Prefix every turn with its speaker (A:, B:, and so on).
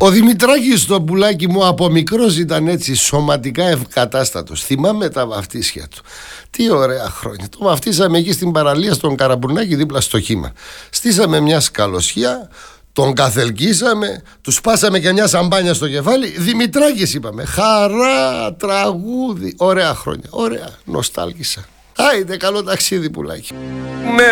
A: Ο Δημητράκης το πουλάκι μου από μικρός ήταν έτσι σωματικά ευκατάστατος. Θυμάμαι τα βαφτίσια του. Τι ωραία χρόνια. Το βαφτίσαμε εκεί στην παραλία στον Καραμπουρνάκη δίπλα στο Χήμα. Στήσαμε μια σκαλωσιά, τον καθελκίσαμε, του σπάσαμε και μια σαμπάνια στο κεφάλι. Δημητράκης είπαμε. Χαρά, τραγούδι. Ωραία χρόνια. Ωραία. Νοστάλγησα. Άιντε, καλό ταξίδι πουλάκι.
B: Ναι,